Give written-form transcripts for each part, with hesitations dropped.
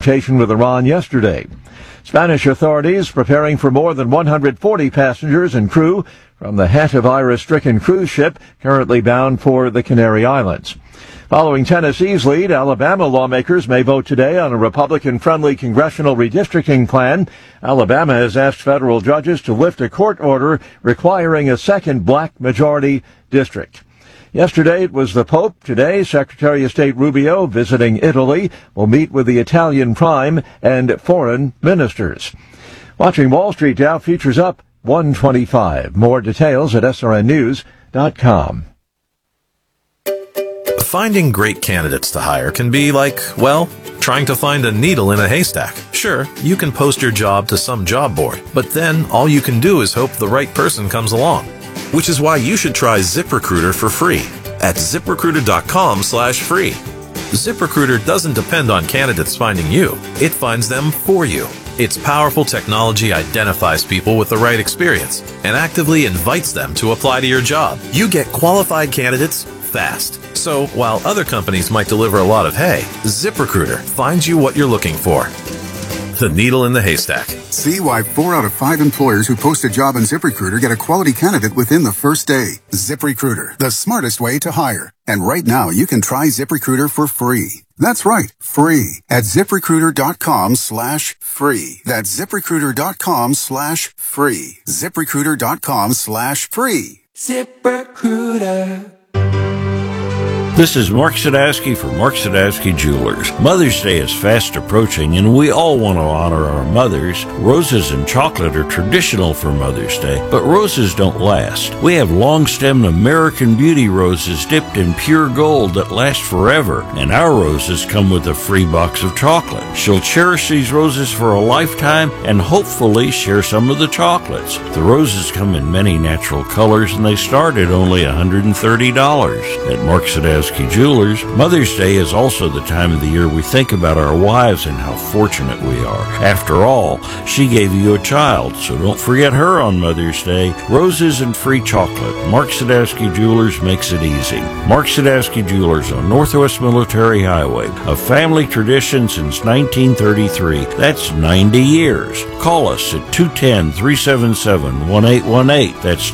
confrontation with Iran yesterday. Spanish authorities preparing for more than 140 passengers and crew from the hantavirus-stricken cruise ship currently bound for the Canary Islands. Following Tennessee's lead, Alabama lawmakers may vote today on a Republican-friendly congressional redistricting plan. Alabama has asked federal judges to lift a court order requiring a second black majority district. Yesterday it was the Pope. Today, Secretary of State Rubio, visiting Italy, will meet with the Italian Prime and foreign ministers. Watching Wall Street, Dow futures up 125. More details at srnnews.com. Finding great candidates to hire can be like, well, trying to find a needle in a haystack. Sure, you can post your job to some job board, but then all you can do is hope the right person comes along. Which is why you should try ZipRecruiter for free at ZipRecruiter.com/free. ZipRecruiter doesn't depend on candidates finding you. It finds them for you. Its powerful technology identifies people with the right experience and actively invites them to apply to your job. You get qualified candidates fast. So while other companies might deliver a lot of hay, ZipRecruiter finds you what you're looking for. The needle in the haystack. See why 4 out of 5 employers who post a job on ZipRecruiter get a quality candidate within the first day. ZipRecruiter, the smartest way to hire. And right now, you can try ZipRecruiter for free. That's right, free at ZipRecruiter.com/free. That's ZipRecruiter.com/free. ZipRecruiter.com/free. ZipRecruiter. This is Mark Sadowski for Mark Sadowski Jewelers. Mother's Day is fast approaching, and we all want to honor our mothers. Roses and chocolate are traditional for Mother's Day, but roses don't last. We have long-stemmed American Beauty roses dipped in pure gold that last forever, and our roses come with a free box of chocolate. She'll cherish these roses for a lifetime and hopefully share some of the chocolates. The roses come in many natural colors, and they start at only $130. At Mark Sadowski Jewelers, Mother's Day is also the time of the year we think about our wives and how fortunate we are. After all, she gave you a child, so don't forget her on Mother's Day. Roses and free chocolate. Mark Sadowski Jewelers makes it easy. Mark Sadowski Jewelers on Northwest Military Highway, a family tradition since 1933. That's 90 years. Call us at 210-377-1818. That's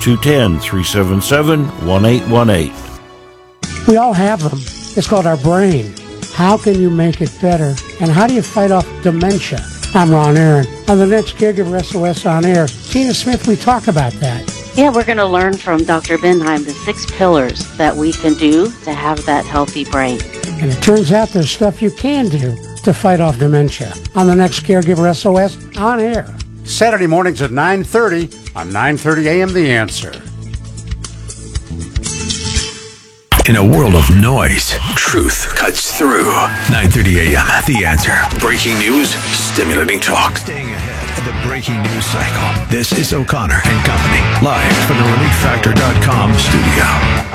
210-377-1818. We all have them. It's called our brain. How can you make it better? And how do you fight off dementia? I'm Ron Aaron. On the next Caregiver SOS On Air, Tina Smith, we talk about that. Yeah, we're going to learn from Dr. Benheim the 6 pillars that we can do to have that healthy brain. And it turns out there's stuff you can do to fight off dementia. On the next Caregiver SOS On Air. Saturday mornings at 9:30 on 9:30 a.m. The Answer. In a world of noise, truth cuts through. 9:30 a.m. The Answer. Breaking news, stimulating talk. Staying ahead of the breaking news cycle. This is O'Connor and Company, live from the ReliefFactor.com studio.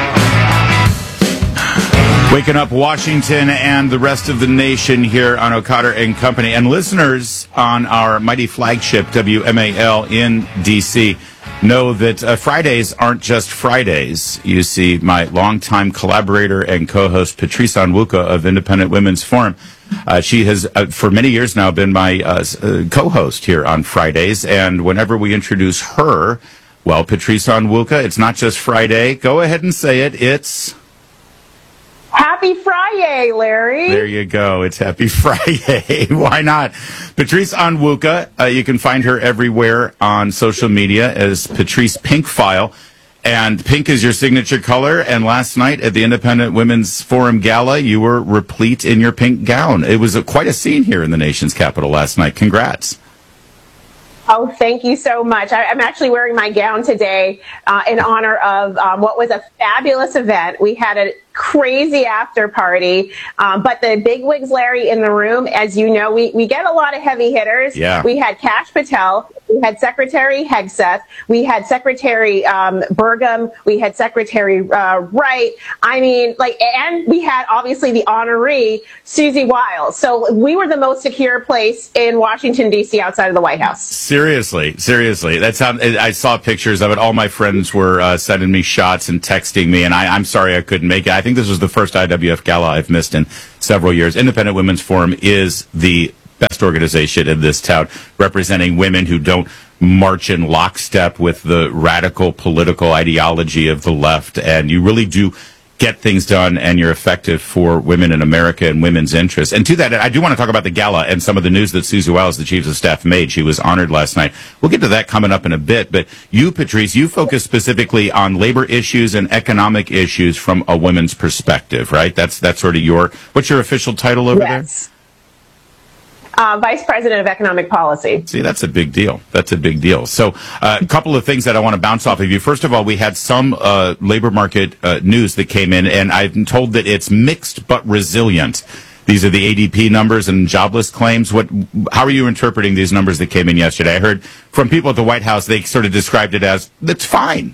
Waking up Washington and the rest of the nation here on O'Connor and Company, and listeners on our mighty flagship WMAL in D.C. know that Fridays aren't just Fridays. You see, my longtime collaborator and co-host Patrice Onwuka of Independent Women's Forum. She has, for many years now, been my co-host here on Fridays. And whenever we introduce her, well, Patrice Onwuka, it's not just Friday. Go ahead and say it. It's... Happy Friday, Larry. There you go. It's Happy Friday. Why not? Patrice Onwuka. You can find her everywhere on social media as Patrice Pinkfile. And pink is your signature color. And last night at the Independent Women's Forum Gala, you were replete in your pink gown. It was quite a scene here in the nation's capital last night. Congrats. Oh, thank you so much. I'm actually wearing my gown today in honor of what was a fabulous event. We had a crazy after party, but the bigwigs, Larry, in the room, as you know, we get a lot of heavy hitters. Yeah. We had Kash Patel, we had Secretary Hegseth, we had Secretary Burgum, we had Secretary Wright. I mean, and we had obviously the honoree Susie Wiles. So we were the most secure place in Washington D.C. outside of the White House. Seriously. That's how I saw pictures of it. All my friends were sending me shots and texting me, and I'm sorry I couldn't make it. I think this was the first IWF gala I've missed in several years. Independent Women's Forum is the best organization in this town, representing women who don't march in lockstep with the radical political ideology of the left. And you really do get things done, and you're effective for women in America and women's interests. And to that, I do want to talk about the gala and some of the news that Susie Wiles, the Chief of Staff, made. She was honored last night. We'll get to that coming up in a bit. But you, Patrice, you focus specifically on labor issues and economic issues from a woman's perspective, right? That's sort of what's your official title over there? Vice President of Economic Policy. See, that's a big deal. That's a big deal. So a couple of things that I want to bounce off of you. First of all, we had some labor market news that came in, and I'm told that it's mixed but resilient. These are the ADP numbers and jobless claims. How are you interpreting these numbers that came in yesterday? I heard from people at the White House, they sort of described it as, it's fine.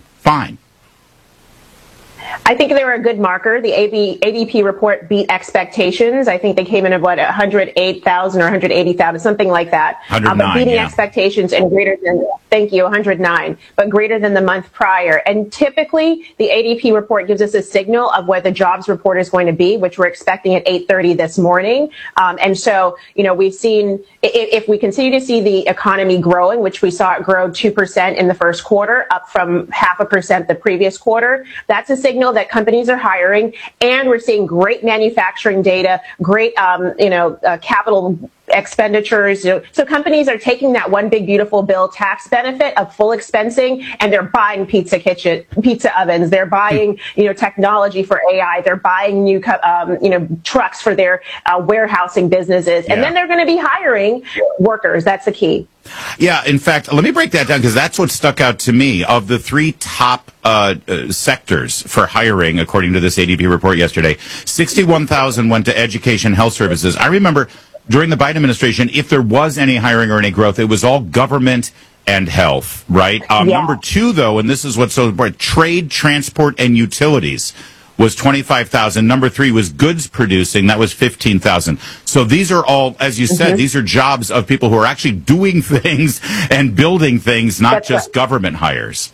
I think they were a good marker. The ADP report beat expectations. I think they came in at 108,000 or 180,000, something like that. 109, but beating yeah. expectations and greater than, 109, but greater than the month prior. And typically, the ADP report gives us a signal of what the jobs report is going to be, which we're expecting at 8:30 this morning. And so, we've seen, if we continue to see the economy growing, which we saw it grow 2% in the first quarter, up from 0.5% the previous quarter, that's a signal that companies are hiring, and we're seeing great manufacturing data, great, capital expenditures. So companies are taking that one big beautiful bill tax benefit of full expensing, and they're buying pizza ovens. They're buying, technology for AI. They're buying new, trucks for their warehousing businesses, and then they're going to be hiring workers. That's the key. Yeah, in fact, let me break that down, because that's what stuck out to me. Of the three top sectors for hiring, according to this ADP report yesterday, 61,000 went to education, health services. I remember during the Biden administration, if there was any hiring or any growth, it was all government and health, right? Number two, though, and this is what's so important, trade, transport, and utilities was 25,000. Number three was goods producing. That was 15,000. So these are all, as you said, these are jobs of people who are actually doing things and building things, not just government hires.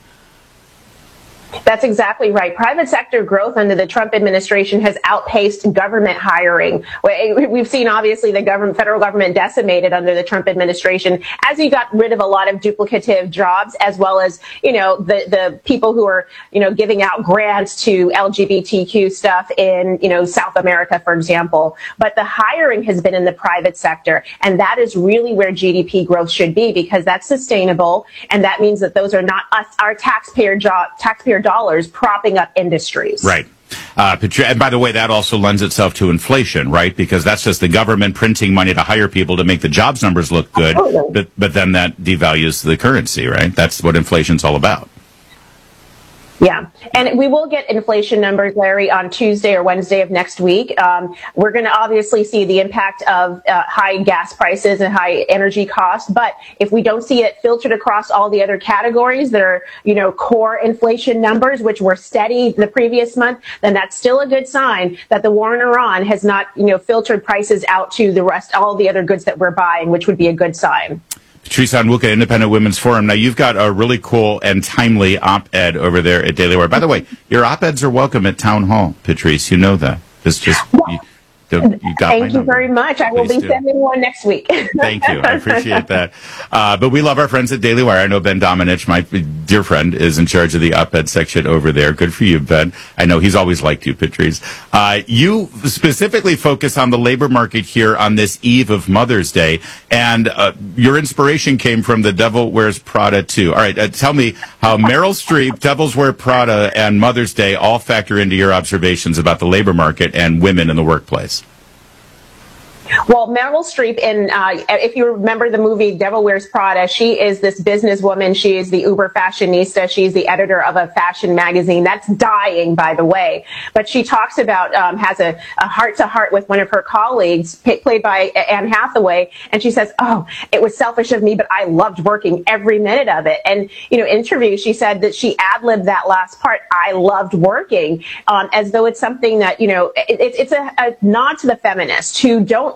That's exactly right. Private sector growth under the Trump administration has outpaced government hiring. We've seen, obviously, the federal government decimated under the Trump administration as he got rid of a lot of duplicative jobs, as well as, the people who are, giving out grants to LGBTQ stuff in, South America, for example. But the hiring has been in the private sector, and that is really where GDP growth should be, because that's sustainable, and that means that those are not our taxpayer dollars propping up industries. Right. And by the way, that also lends itself to inflation, right? Because that's just the government printing money to hire people to make the jobs numbers look good. But then that devalues the currency, right? That's what inflation's all about. Yeah. And we will get inflation numbers, Larry, on Tuesday or Wednesday of next week. We're going to obviously see the impact of high gas prices and high energy costs. But if we don't see it filtered across all the other categories that are, core inflation numbers, which were steady the previous month, then that's still a good sign that the war in Iran has not, filtered prices out to the rest, all the other goods that we're buying, which would be a good sign. Patrice Onwuka, Independent Women's Forum. Now, you've got a really cool and timely op-ed over there at Daily Wire. By the way, your op-eds are welcome at Town Hall, Patrice. You know that. It's just... Thank you very much. I will be sending one next week. Thank you. I appreciate that. But we love our friends at Daily Wire. I know Ben Domenech, my dear friend, is in charge of the op-ed section over there. Good for you, Ben. I know he's always liked you, Patrice. You specifically focus on the labor market here on this eve of Mother's Day, and your inspiration came from The Devil Wears Prada 2. All right, tell me how Meryl Streep, Devils Wear Prada, and Mother's Day all factor into your observations about the labor market and women in the workplace. Well, Meryl Streep, if you remember the movie Devil Wears Prada, she is this businesswoman. She is the uber fashionista. She's the editor of a fashion magazine that's dying, by the way. But she talks about, has a heart-to-heart with one of her colleagues, played by Anne Hathaway, and she says, "Oh, it was selfish of me, but I loved working every minute of it." And, interview, she said that she ad-libbed that last part, "I loved working," as though it's something that, it's a nod to the feminists who don't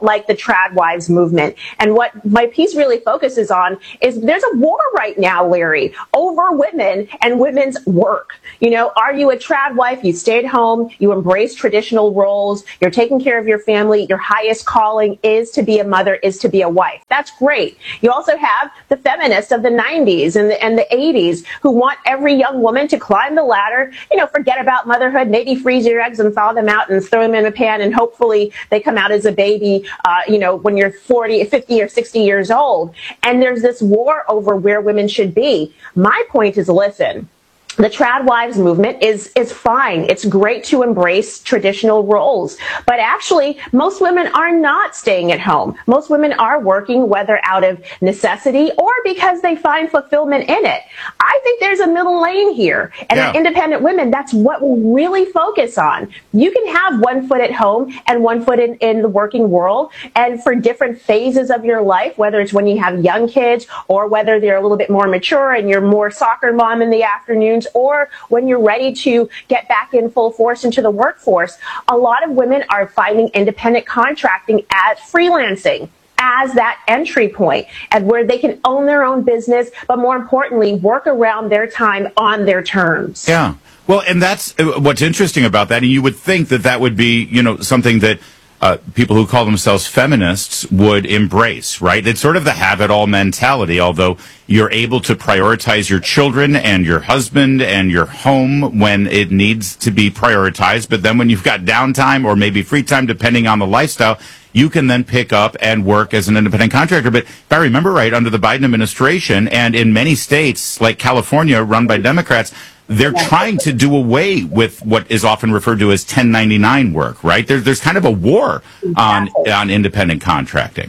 like the trad wives movement. And what my piece really focuses on is there's a war right now, Larry, over women and women's work. You know, are you a trad wife? You stay at home, you embrace traditional roles, you're taking care of your family, your highest calling is to be a mother, is to be a wife. That's great. You also have the feminists of the 90s and the 80s who want every young woman to climb the ladder, you know, forget about motherhood, maybe freeze your eggs and thaw them out and throw them in a pan, and hopefully they come out as a baby, you know, when you're 40, 50 or 60 years old. And there's this war over where women should be. My point is, listen, the trad wives movement is fine. It's great to embrace traditional roles. But actually, most women are not staying at home. Most women are working, whether out of necessity or because they find fulfillment in it. I think there's a middle lane here. And as independent women, that's what we really focus on. You can have one foot at home and one foot in the working world. And for different phases of your life, whether it's when you have young kids or whether they're a little bit more mature and you're more soccer mom in the afternoons, or when you're ready to get back in full force into the workforce, a lot of women are finding independent contracting as freelancing as that entry point, and where they can own their own business, but more importantly, work around their time on their terms. Yeah. Well, and that's what's interesting about that. And you would think that that would be, you know, something that people who call themselves feminists would embrace, right? It's sort of the have-it-all mentality, although you're able to prioritize your children and your husband and your home when it needs to be prioritized. But then when you've got downtime or maybe free time, depending on the lifestyle, you can then pick up and work as an independent contractor. But if I remember right, under the Biden administration and in many states like California run by Democrats, they're trying to do away with what is often referred to as 1099 work, right? There's kind of a war on independent contracting.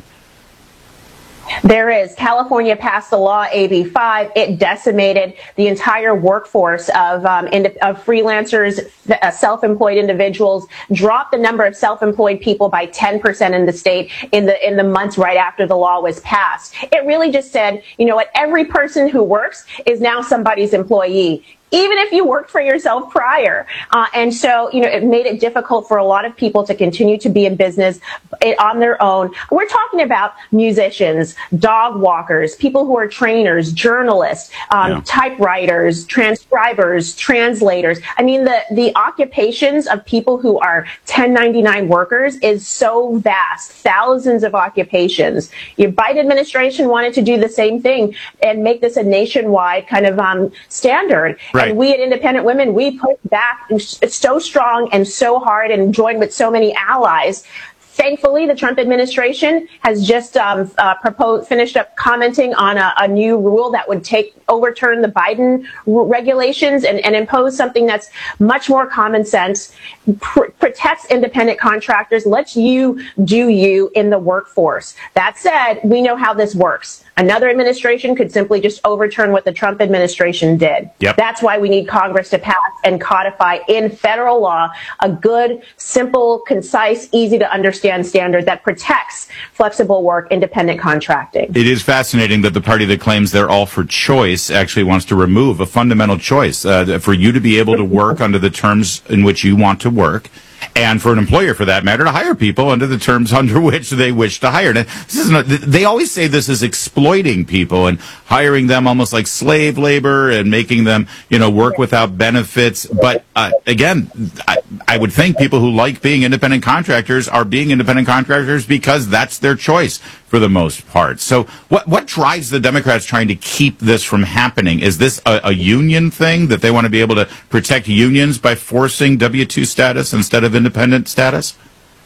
There is. California passed the law, AB 5. It decimated the entire workforce of freelancers, self-employed individuals, dropped the number of self-employed people by 10% in the state in the months right after the law was passed. It really just said, you know what, every person who works is now somebody's employee, even if you worked for yourself prior. And so, you know, it made it difficult for a lot of people to continue to be in business on their own. We're talking about musicians, dog walkers, people who are trainers, journalists, typewriters, transcribers, translators. I mean, the occupations of people who are 1099 workers is so vast, thousands of occupations. Your Biden administration wanted to do the same thing and make this a nationwide kind of standard. Right. And we at Independent Women, we pushed back so strong and so hard and joined with so many allies. Thankfully, the Trump administration has just finished up commenting on a new rule that would overturn the Biden regulations and impose something that's much more common sense, protects independent contractors, lets you do you in the workforce. That said, we know how this works. Another administration could simply just overturn what the Trump administration did. Yep. That's why we need Congress to pass and codify in federal law a good, simple, concise, easy to understand standard that protects flexible work, independent contracting. It is fascinating that the party that claims they're all for choice actually wants to remove a fundamental choice for you to be able to work under the terms in which you want to work, and for an employer, for that matter, to hire people under the terms under which they wish to hire. Now, they always say this is exploiting people and hiring them almost like slave labor and making them, you know, work without benefits. But again, I would think people who like being independent contractors are being independent contractors because that's their choice for the most part. So what drives the Democrats trying to keep this from happening? Is this a union thing, that they want to be able to protect unions by forcing W-2 status instead of independent status?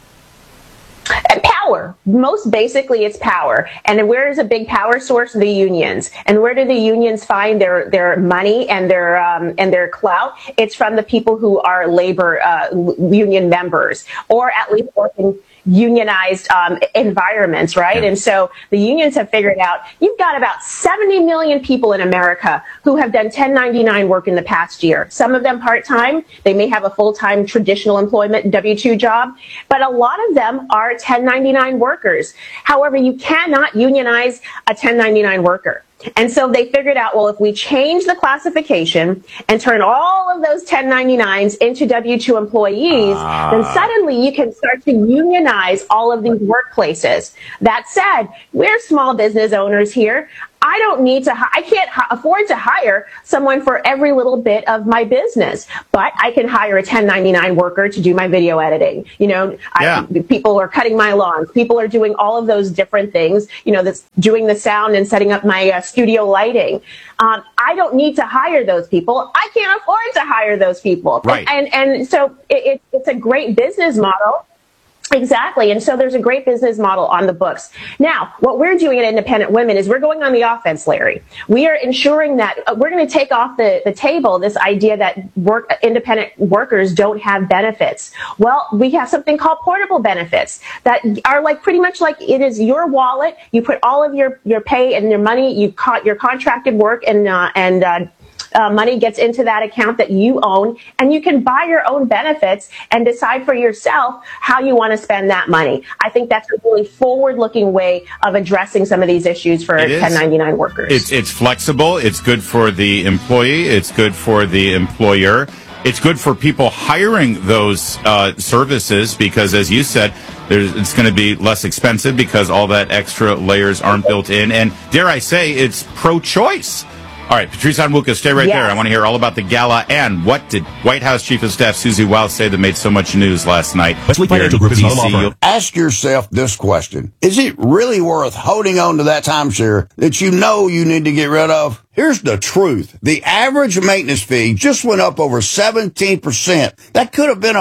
Power. Most basically, it's power. And where is a big power source? The unions. And where do the unions find their money and their clout? It's from the people who are labor union members, or at least working unionized environments, right? And so the unions have figured out you've got about 70 million people in America who have done 1099 work in the past year. Some of them part-time. They may have a full-time traditional employment W-2 job, but a lot of them are 1099 workers. However, you cannot unionize a 1099 worker. And so they figured out, well, if we change the classification and turn all of those 1099s into W-2 employees, then suddenly you can start to unionize all of these workplaces. That said, we're small business owners here. I don't need to, I can't afford to hire someone for every little bit of my business, but I can hire a 1099 worker to do my video editing. You know, people are cutting my lawns. People are doing all of those different things, you know, that's doing the sound and setting up my studio lighting. I don't need to hire those people. I can't afford to hire those people. Right. And so it's a great business model. Exactly. And so there's a great business model on the books. Now, what we're doing at Independent Women is we're going on the offense, Larry. We are ensuring that we're going to take off the table this idea that independent workers don't have benefits. Well, we have something called portable benefits that are like pretty much like it is your wallet. You put all of your pay and your money, your contracted work and money gets into that account that you own, and you can buy your own benefits and decide for yourself how you want to spend that money. I think that's a really forward-looking way of addressing some of these issues for 1099 workers. It's flexible. It's good for the employee. It's good for the employer. It's good for people hiring those services because, as you said, it's going to be less expensive because all that extra layers aren't built in. And dare I say, it's pro-choice. All right, Patrice Onwuka, stay right there. I want to hear all about the gala and what did White House Chief of Staff Susie Wiles say that made so much news last night. Wesley Financial Group is DC. Ask yourself this question. Is it really worth holding on to that timeshare that you know you need to get rid of? Here's the truth. The average maintenance fee just went up over 17%. That could have been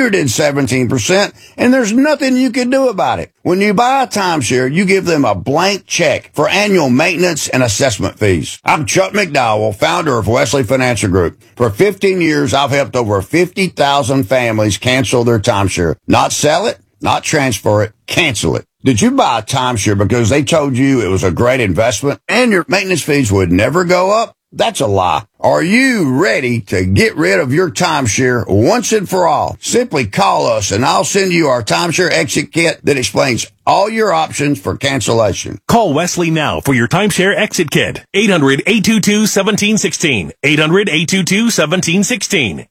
117%, and there's nothing you can do about it. When you buy a timeshare, you give them a blank check for annual maintenance and assessment fees. I'm Chuck McDowell, founder of Wesley Financial Group. For 15 years, I've helped over 50,000 families cancel their timeshare. Not sell it, not transfer it, cancel it. Did you buy a timeshare because they told you it was a great investment and your maintenance fees would never go up? That's a lie. Are you ready to get rid of your timeshare once and for all? Simply call us and I'll send you our timeshare exit kit that explains all your options for cancellation. Call Wesley now for your timeshare exit kit. 800-822-1716. 800-822-1716.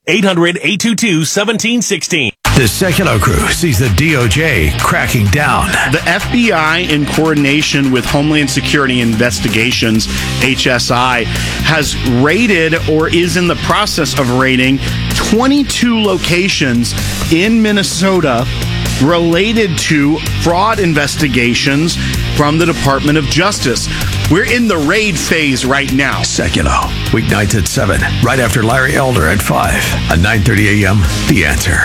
800-822-1716. The Secular Crew sees the DOJ cracking down. The FBI, in coordination with Homeland Security Investigations, HSI, has raided or is in the process of raiding 22 locations in Minnesota related to fraud investigations from the Department of Justice. We're in the raid phase right now. Secular, weeknights at 7, right after Larry Elder at 5, at 9:30 a.m., The Answer.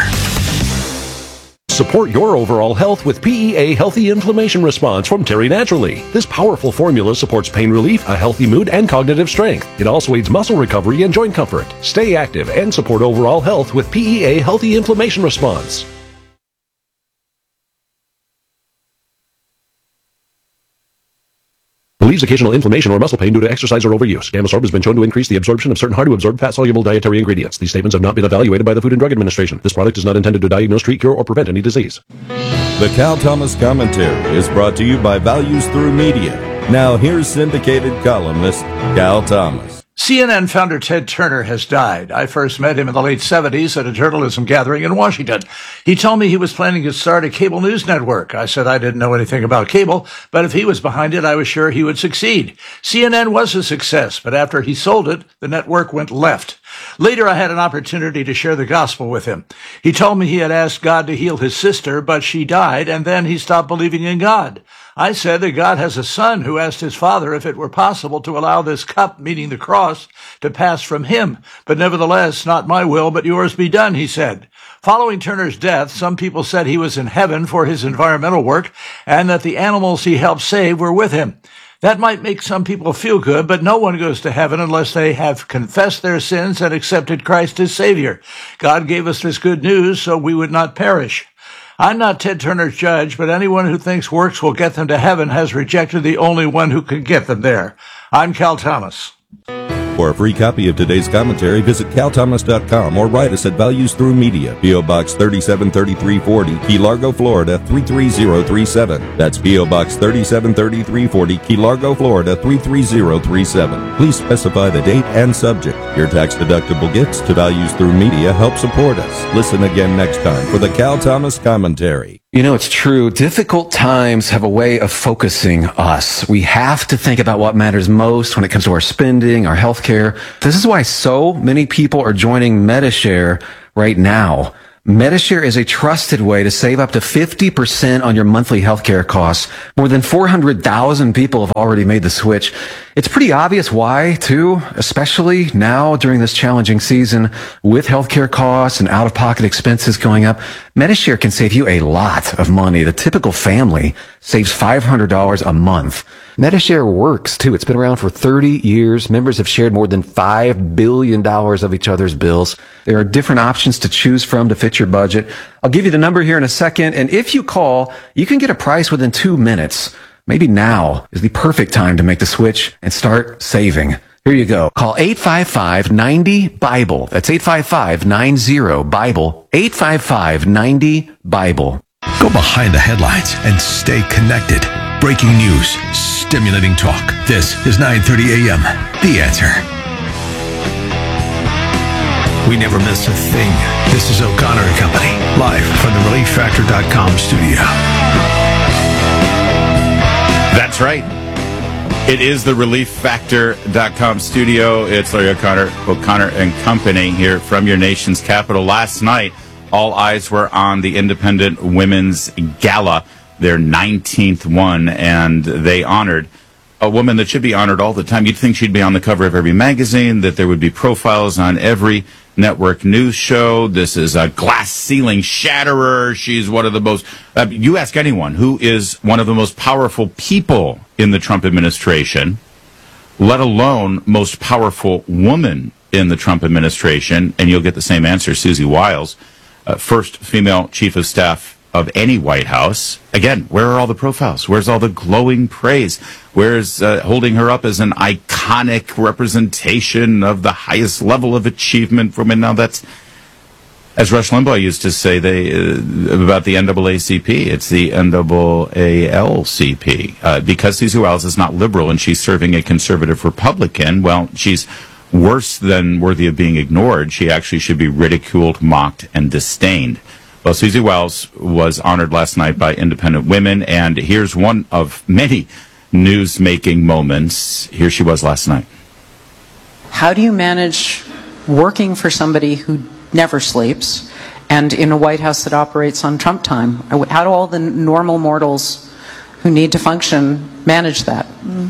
Support your overall health with PEA Healthy Inflammation Response from Terry Naturally. This powerful formula supports pain relief, a healthy mood, and cognitive strength. It also aids muscle recovery and joint comfort. Stay active and support overall health with PEA Healthy Inflammation Response. Relieves occasional inflammation or muscle pain due to exercise or overuse. Gamasorb has been shown to increase the absorption of certain hard-to-absorb fat-soluble dietary ingredients. These statements have not been evaluated by the Food and Drug Administration. This product is not intended to diagnose, treat, cure, or prevent any disease. The Cal Thomas Commentary is brought to you by Values Through Media. Now here's syndicated columnist Cal Thomas. CNN founder Ted Turner has died. I first met him in the late 70s at a journalism gathering in Washington. He told me he was planning to start a cable news network. I said I didn't know anything about cable, but if he was behind it, I was sure he would succeed. CNN was a success, but after he sold it, the network went left. Later, I had an opportunity to share the gospel with him. He told me he had asked God to heal his sister, but she died, and then he stopped believing in God. I said that God has a son who asked his father if it were possible to allow this cup, meaning the cross, to pass from him. But nevertheless, not my will, but yours be done, he said. Following Turner's death, some people said he was in heaven for his environmental work and that the animals he helped save were with him. That might make some people feel good, but no one goes to heaven unless they have confessed their sins and accepted Christ as Savior. God gave us this good news so we would not perish. I'm not Ted Turner's judge, but anyone who thinks works will get them to heaven has rejected the only one who can get them there. I'm Cal Thomas. For a free copy of today's commentary, visit calthomas.com or write us at Values Through Media, P.O. Box 373340, Key Largo, Florida 33037. That's P.O. Box 373340, Key Largo, Florida 33037. Please specify the date and subject. Your tax-deductible gifts to Values Through Media help support us. Listen again next time for the Cal Thomas Commentary. You know, it's true. Difficult times have a way of focusing us. We have to think about what matters most when it comes to our spending, our health care. This is why so many people are joining Medi-Share right now. Medi-Share is a trusted way to save up to 50% on your monthly healthcare costs. More than 400,000 people have already made the switch. It's pretty obvious why, too, especially now during this challenging season with healthcare costs and out-of-pocket expenses going up. Medi-Share can save you a lot of money. The typical family saves $500 a month. Medi-Share works, too. It's been around for 30 years. Members have shared more than $5 billion of each other's bills. There are different options to choose from to fit your budget. I'll give you the number here in a second, and if you call, you can get a price within 2 minutes. Maybe now is the perfect time to make the switch and start saving. Here you go. Call 855-90-BIBLE. That's 855-90-BIBLE. 855-90-BIBLE. Go behind the headlines and stay connected. Breaking news, stimulating talk. This is 9:30 a.m. The Answer. We never miss a thing. This is O'Connor and Company, live from the ReliefFactor.com studio. That's right. It is the ReliefFactor.com studio. It's Larry O'Connor and Company here from your nation's capital. Last night, all eyes were on the Independent Women's Gala, their 19th one, and they honored a woman that should be honored all the time. You'd think she'd be on the cover of every magazine, that there would be profiles on every network news show. This is a glass ceiling shatterer. She's one of the most, you ask anyone who is one of the most powerful people in the Trump administration, let alone most powerful woman in the Trump administration, and you'll get the same answer. Susie Wiles, first female chief of staff of any White House. Again, where are all the profiles? Where's all the glowing praise? Where's holding her up as an iconic representation of the highest level of achievement from? And now that's, as Rush Limbaugh used to say, about the NAACP. It's the NAALCP. Because Susie Wiles is not liberal and she's serving a conservative Republican, well, she's worse than worthy of being ignored. She actually should be ridiculed, mocked, and disdained. Well, Susie Wiles was honored last night by independent women, and here's one of many news-making moments. Here she was last night. How do you manage working for somebody who never sleeps and in a White House that operates on Trump time? How do all the normal mortals who need to function manage that?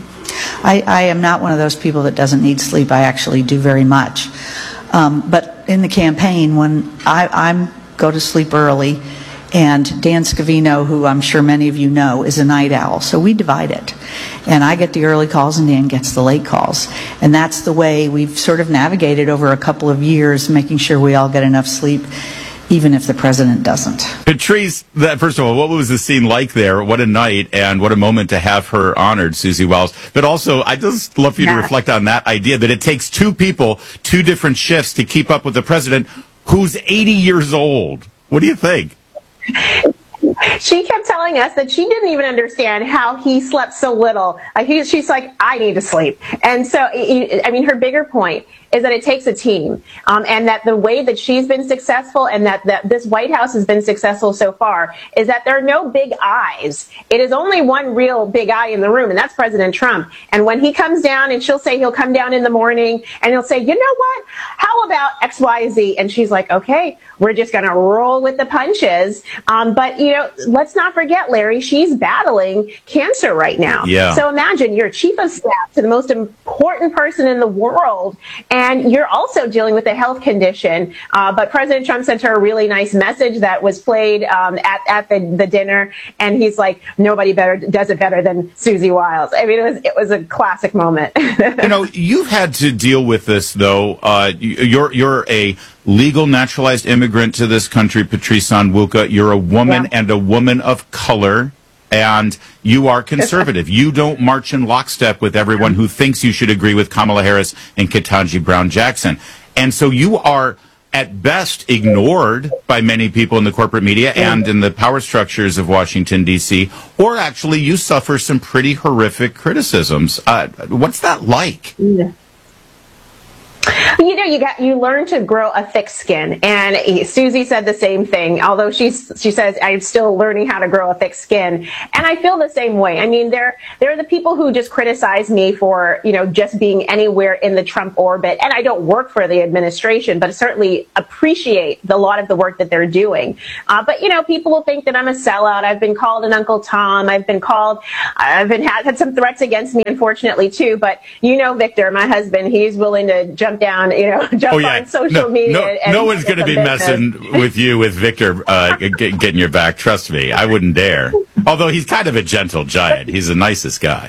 I am not one of those people that doesn't need sleep. I actually do very much. But in the campaign, when I'm go to sleep early, and Dan Scavino, who I'm sure many of you know, is a night owl, so we divide it. And I get the early calls and Dan gets the late calls. And that's the way we've sort of navigated over a couple of years, making sure we all get enough sleep, even if the president doesn't. Patrice, first of all, what was the scene like there? What a night, and what a moment to have her honored, Susie Wiles. But also, I just love for you to reflect on that idea that it takes two people, two different shifts to keep up with the president who's 80 years old. What do you think? She kept telling us that she didn't even understand how he slept so little. She's like, I need to sleep. And so, I mean, her bigger point is that it takes a team, and that the way that she's been successful and that this White House has been successful so far is that there are no big eyes. It is only one real big eye in the room, and that's President Trump. And when he comes down, and she'll say he'll come down in the morning, and he'll say, you know what, how about X, Y, Z? And she's like, okay, we're just going to roll with the punches. But, you know, let's not forget, Larry, she's battling cancer right now. Yeah. So imagine you're chief of staff to the most important person in the world, and you're also dealing with a health condition. But President Trump sent her a really nice message that was played at the dinner, and he's like, nobody does it better than Susie Wiles. I mean, it was a classic moment. You know, you've had to deal with this, though. You're a legal naturalized immigrant to this country, Patrice Onwuka. You're a woman and a woman of color. and you are conservative. You don't march in lockstep with everyone who thinks you should agree with Kamala Harris and Ketanji Brown Jackson. And so you are, at best, ignored by many people in the corporate media and in the power structures of Washington, D.C., or actually you suffer some pretty horrific criticisms. What's that like? Yeah. You know, you learn to grow a thick skin, and Susie said the same thing. Although she says I'm still learning how to grow a thick skin, and I feel the same way. I mean, there are the people who just criticize me for just being anywhere in the Trump orbit, and I don't work for the administration, but certainly appreciate a lot of the work that they're doing. But people will think that I'm a sellout. I've been called an Uncle Tom. I've had some threats against me, unfortunately too. But Victor, my husband, he's willing to jump down, on social media. No one's going to be messing with you with Victor getting your back. Trust me, I wouldn't dare. Although he's kind of a gentle giant. He's the nicest guy.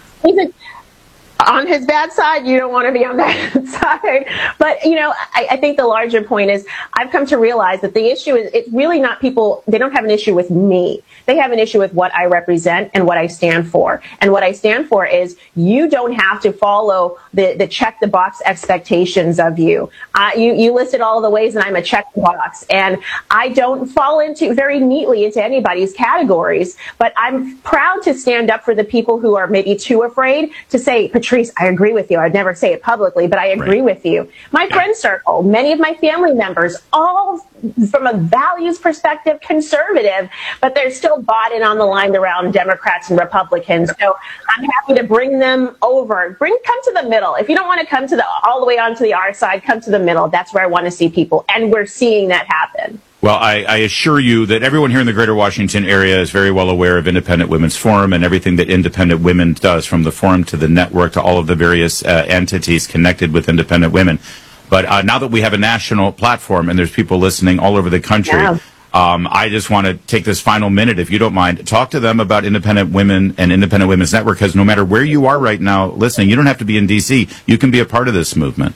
On his bad side, you don't want to be on that side. But, I think the larger point is I've come to realize that the issue is it's really not people. They don't have an issue with me. They have an issue with what I represent and what I stand for. And what I stand for is you don't have to follow the check the box expectations of you. You listed all the ways that I'm a check the box, and I don't fall very neatly into anybody's categories. But I'm proud to stand up for the people who are maybe too afraid to say, Patrice, I agree with you. I'd never say it publicly, but I agree with you. My friend circle, many of my family members, all from a values perspective, conservative, but they're still bought in on the line around Democrats and Republicans. So I'm happy to bring them over. Come to the middle. If you don't want to come all the way onto the our side, come to the middle. That's where I want to see people. And we're seeing that happen. Well, I assure you that everyone here in the greater Washington area is very well aware of Independent Women's Forum and everything that Independent Women does, from the forum to the network to all of the various entities connected with independent women. But now that we have a national platform and there's people listening all over the country, I just want to take this final minute, if you don't mind, talk to them about Independent Women and Independent Women's Network, because no matter where you are right now listening, you don't have to be in D.C. You can be a part of this movement.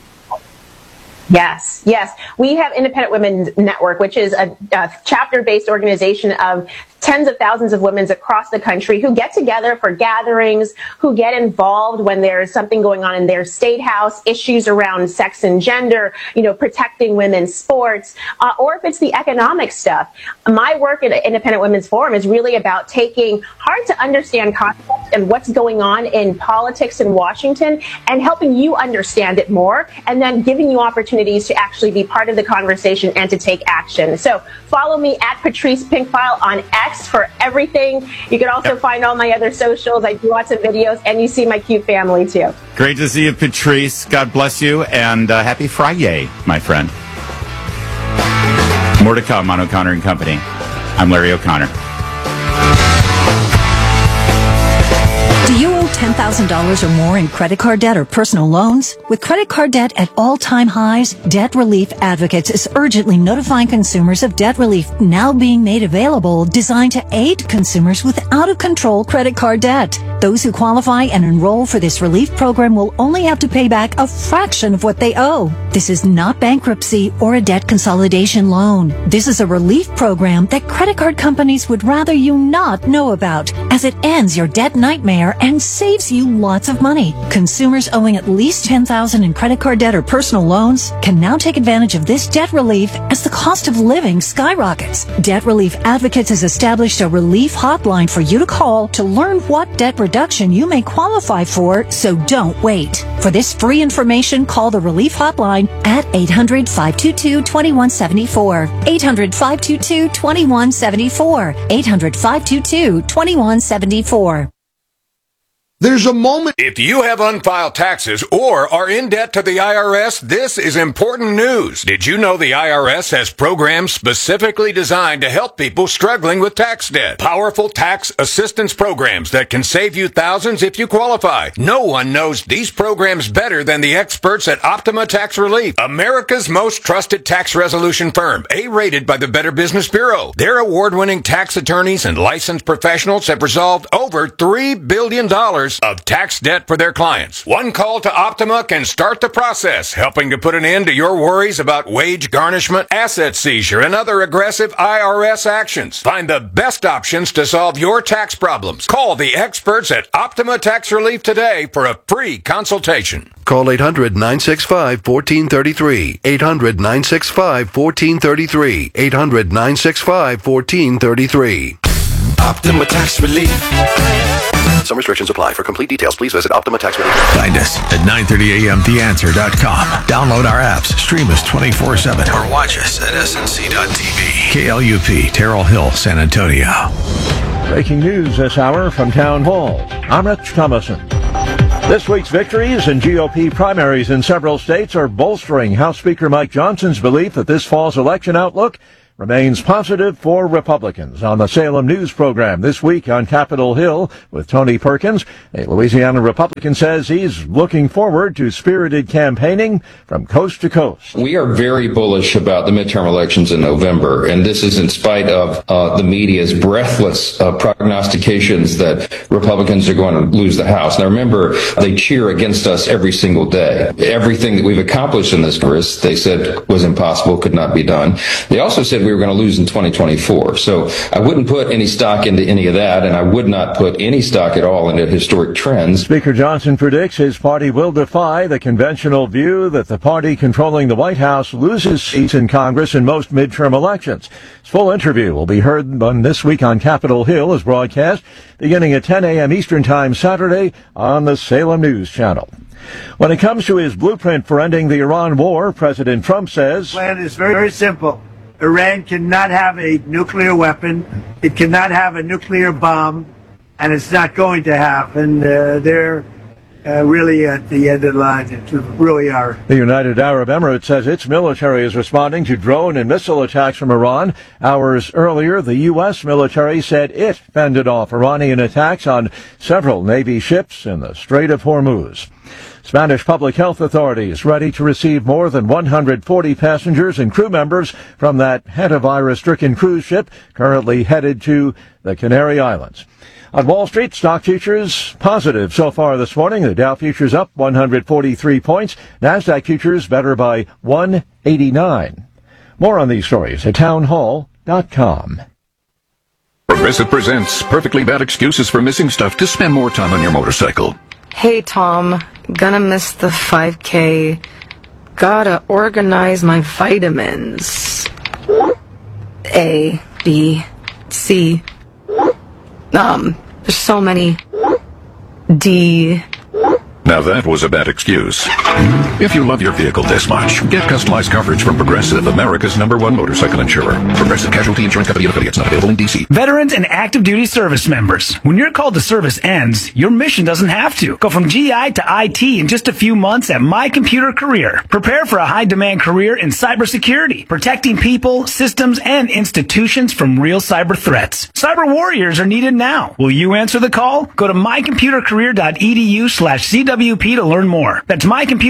Yes. We have Independent Women's Network, which is a chapter-based organization of tens of thousands of women across the country who get together for gatherings, who get involved when there's something going on in their state house, issues around sex and gender, protecting women's sports, or if it's the economic stuff. My work at Independent Women's Forum is really about taking hard to understand concepts and what's going on in politics in Washington and helping you understand it more, and then giving you opportunities to actually be part of the conversation and to take action. So follow me at Patrice Pinkfile on X for everything. You can also find all my other socials. I do lots of videos, and you see my cute family too. Great to see you, Patrice. God bless you, and happy Friday, my friend. More to come on O'Connor & Company. I'm Larry O'Connor. Do you owe $10,000 or more in credit card debt or personal loans? With credit card debt at all-time highs, Debt Relief Advocates is urgently notifying consumers of debt relief now being made available, designed to aid consumers with out-of-control credit card debt. Those who qualify and enroll for this relief program will only have to pay back a fraction of what they owe. This is not bankruptcy or a debt consolidation loan. This is a relief program that credit card companies would rather you not know about, as it ends your debt nightmare and saves you lots of money. Consumers owing at least $10,000 in credit card debt or personal loans can now take advantage of this debt relief as the cost of living skyrockets. Debt Relief Advocates has established a relief hotline for you to call to learn what debt reduction you may qualify for, so don't wait. For this free information, call the relief hotline at 800-522-2174. 800-522-2174. 800-522-2174. There's a moment. If you have unfiled taxes or are in debt to the IRS, this is important news. Did you know the IRS has programs specifically designed to help people struggling with tax debt? Powerful tax assistance programs that can save you thousands if you qualify. No one knows these programs better than the experts at Optima Tax Relief, America's most trusted tax resolution firm, A-rated by the Better Business Bureau. Their award-winning tax attorneys and licensed professionals have resolved over $3 billion of tax debt for their clients. One call to Optima can start the process, helping to put an end to your worries about wage garnishment, asset seizure, and other aggressive IRS actions. Find the best options to solve your tax problems. Call the experts at Optima Tax Relief today for a free consultation. Call 800-965-1433. 800-965-1433. 800-965-1433. Optima Tax Relief. Some restrictions apply. For complete details, please visit Optima Tax Relief. Find us at 930amtheanswer.com. Download our apps, stream us 24/7, or watch us at snc.tv. KLUP, Terrell Hill, San Antonio. Breaking news this hour from Town Hall. I'm Rich Thomason. This week's victories in GOP primaries in several states are bolstering House Speaker Mike Johnson's belief that this fall's election outlook remains positive for Republicans. On the Salem News program this week on Capitol Hill with Tony Perkins, a Louisiana Republican says he's looking forward to spirited campaigning from coast to coast. We are very bullish about the midterm elections in November, and this is in spite of the media's breathless prognostications that Republicans are going to lose the House. Now remember, they cheer against us every single day. Everything that we've accomplished in this Congress, they said was impossible, could not be done. They also said we were going to lose in 2024. So I wouldn't put any stock into any of that, and I would not put any stock at all into historic trends. Speaker Johnson predicts his party will defy the conventional view that the party controlling the White House loses seats in Congress in most midterm elections. His full interview will be heard this week on Capitol Hill as broadcast beginning at 10 a.m. Eastern Time Saturday on the Salem News Channel. When it comes to his blueprint for ending the Iran war, President Trump says, the plan is very, very simple. Iran cannot have a nuclear weapon. It cannot have a nuclear bomb, and it's not going to have. And they're really at the end of the line. It really are. The United Arab Emirates says its military is responding to drone and missile attacks from Iran. Hours earlier, the U.S. military said it fended off Iranian attacks on several Navy ships in the Strait of Hormuz. Spanish public health authorities ready to receive more than 140 passengers and crew members from that hantavirus-stricken cruise ship currently headed to the Canary Islands. On Wall Street, stock futures positive so far this morning. The Dow futures up 143 points. NASDAQ futures better by 189. More on these stories at townhall.com. Progressive presents Perfectly Bad Excuses for Missing Stuff to Spend More Time on Your Motorcycle. Hey, Tom. Gonna miss the 5K. Gotta organize my vitamins. A, B, C. There's so many. D. Now that was a bad excuse. If you love your vehicle this much, get customized coverage from Progressive, America's #1 motorcycle insurer. Progressive Casualty Insurance Company and affiliates, not available in D.C. Veterans and active duty service members. When your call to service ends, your mission doesn't have to. Go from GI to IT in just a few months at My Computer Career. Prepare for a high-demand career in cybersecurity, protecting people, systems, and institutions from real cyber threats. Cyber warriors are needed now. Will you answer the call? Go to mycomputercareer.edu/CWP to learn more. That's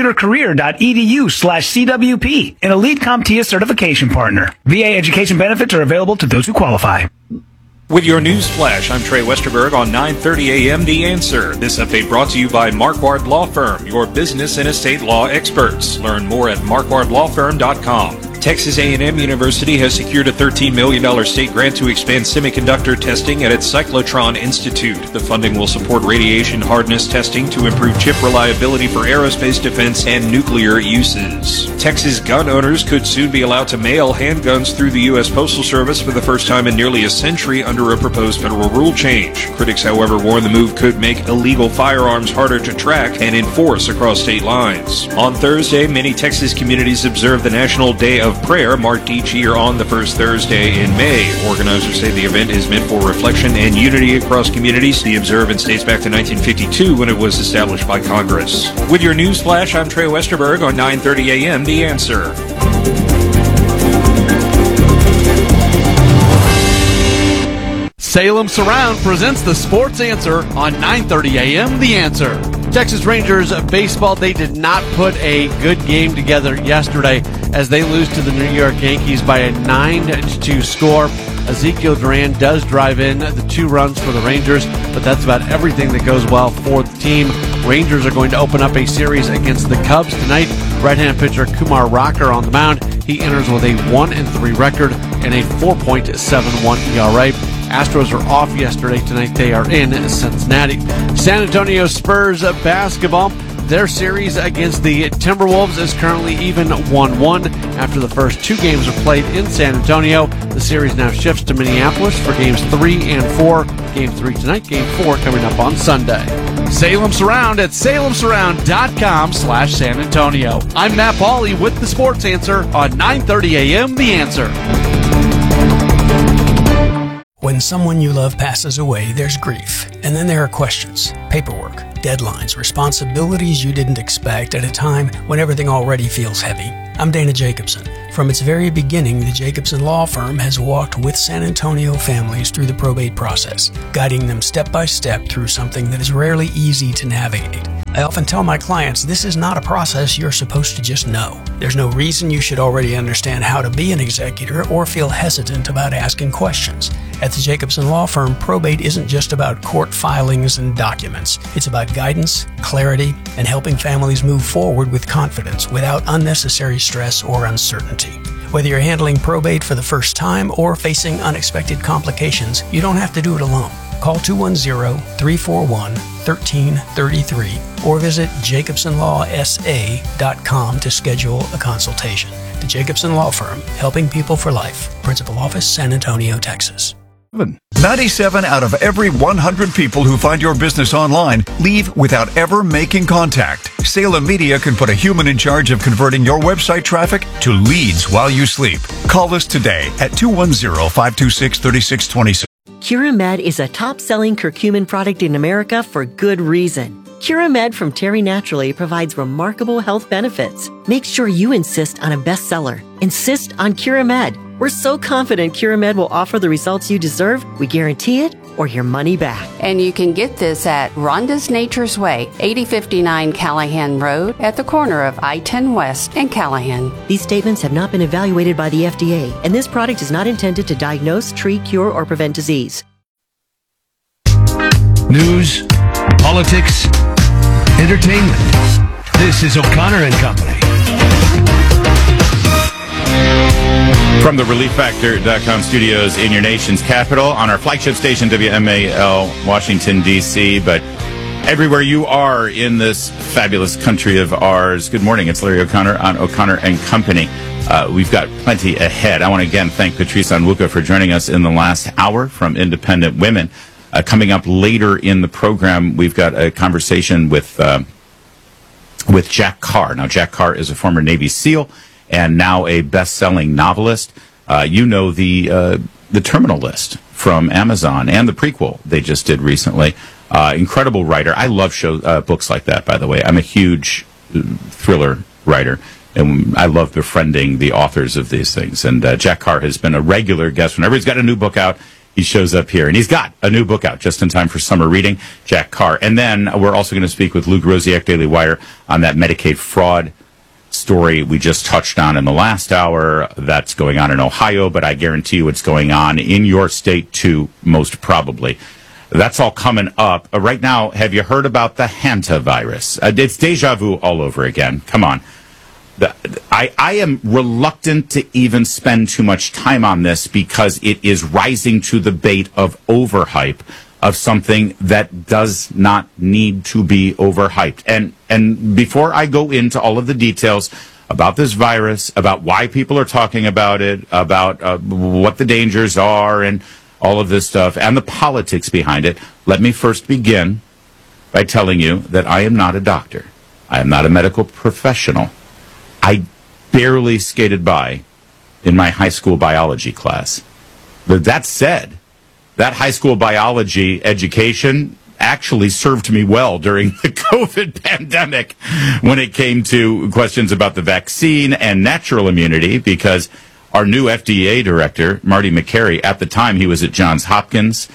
mycomputercareer.edu/CWP, an Elite CompTIA certification partner. VA education benefits are available to those who qualify. With your news flash, I'm Trey Westerberg on 9:30 a.m. The Answer. This update brought to you by Marquardt Law Firm, your business and estate law experts. Learn more at marquardtlawfirm.com. Texas A&M University has secured a $13 million state grant to expand semiconductor testing at its Cyclotron Institute. The funding will support radiation hardness testing to improve chip reliability for aerospace defense and nuclear uses. Texas gun owners could soon be allowed to mail handguns through the U.S. Postal Service for the first time in nearly a century under a proposed federal rule change. Critics, however, warn the move could make illegal firearms harder to track and enforce across state lines. On Thursday, many Texas communities observe the National Day of Prayer, marked each year on the first Thursday in May. Organizers say the event is meant for reflection and unity across communities. The observance dates back to 1952 when it was established by Congress. With your news flash, I'm Trey Westerberg on 9:30 a.m. The Answer. Salem Surround presents the Sports Answer on 9:30 a.m. The Answer. Texas Rangers baseball, they did not put a good game together yesterday as they lose to the New York Yankees by a 9-2 score. Ezekiel Duran does drive in the 2 runs for the Rangers, but that's about everything that goes well for the team. Rangers are going to open up a series against the Cubs tonight. Right-hand pitcher Kumar Rocker on the mound. He enters with a 1-3 record and a 4.71 ERA. Astros are off yesterday. Tonight they are in Cincinnati. San Antonio Spurs basketball. Their series against the Timberwolves is currently even 1-1 after the first 2 games are played in San Antonio. The series now shifts to Minneapolis for games 3 and 4. Game 3 tonight, game 4 coming up on Sunday. Salem Surround at salemsurround.com/San Antonio. I'm Matt Pauley with the Sports Answer on 9:30 a.m. The Answer. When someone you love passes away, there's grief. And then there are questions, paperwork, deadlines, responsibilities you didn't expect at a time when everything already feels heavy. I'm Dana Jacobson. From its very beginning, the Jacobson Law Firm has walked with San Antonio families through the probate process, guiding them step by step through something that is rarely easy to navigate. I often tell my clients this is not a process you're supposed to just know. There's no reason you should already understand how to be an executor or feel hesitant about asking questions. At the Jacobson Law Firm, probate isn't just about court filings and documents. It's about guidance, clarity, and helping families move forward with confidence without unnecessary stress or uncertainty. Whether you're handling probate for the first time or facing unexpected complications, you don't have to do it alone. Call 210-341-1333 or visit jacobsonlawsa.com to schedule a consultation. The Jacobson Law Firm, helping people for life. Principal Office, San Antonio, Texas. 97 out of every 100 people who find your business online leave without ever making contact. Salem Media can put a human in charge of converting your website traffic to leads while you sleep. Call us today at 210-526-3626. Curamed is a top-selling curcumin product in America for good reason. Curamed from Terry Naturally provides remarkable health benefits. Make sure you insist on a bestseller. Insist on Curamed. We're so confident Curamed will offer the results you deserve, we guarantee it, or your money back. And you can get this at Rhonda's Nature's Way, 8059 Callahan Road, at the corner of I-10 West and Callahan. These statements have not been evaluated by the FDA, and this product is not intended to diagnose, treat, cure, or prevent disease. News, politics, entertainment. This is O'Connor and Company. From the ReliefFactor.com studios in your nation's capital on our flagship station, WMAL, Washington, D.C., but everywhere you are in this fabulous country of ours. Good morning. It's Larry O'Connor on O'Connor and Company. We've got plenty ahead. I want to again thank Patrice Onwuka for joining us in the last hour from Independent Women. Coming up later in the program, we've got a conversation with Jack Carr. Now, Jack Carr is a former Navy SEAL and now a best-selling novelist. You know the Terminal List from Amazon and the prequel they just did recently. Incredible writer. I love books like that, by the way. I'm a huge thriller writer, and I love befriending the authors of these things. And Jack Carr has been a regular guest. Whenever he's got a new book out, he shows up here. And he's got a new book out just in time for summer reading, Jack Carr. And then we're also going to speak with Luke Rosiak, Daily Wire, on that Medicaid fraud story we just touched on in the last hour. That's going on in Ohio, but I guarantee you it's going on in your state too, most probably. That's all coming up. Right now, have you heard about the hantavirus? It's deja vu all over again. Come on. I am reluctant to even spend too much time on this because it is rising to the bait of overhype of something that does not need to be overhyped. And before I go into all of the details about this virus, about why people are talking about it, about what the dangers are and all of this stuff, and the politics behind it, let me first begin by telling you that I am not a doctor. I am not a medical professional. I barely skated by in my high school biology class. But that said, that high school biology education actually served me well during the COVID pandemic when it came to questions about the vaccine and natural immunity, because our new FDA director, Marty Makary, at the time he was at Johns Hopkins,